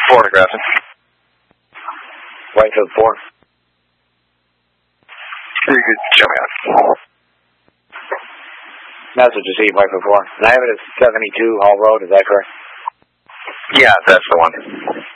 Photographing. Whitefield 4. You could show me out. Message received, Whitefield 4. And I have it at 72 Hall Road, is that correct? Yeah, that's the one.